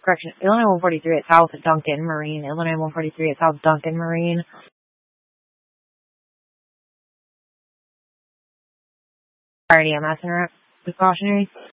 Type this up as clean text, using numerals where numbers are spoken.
correction, Illinois 143 at South Duncan Marine, Illinois 143 at South Duncan Marine. RDMS interrupt, precautionary.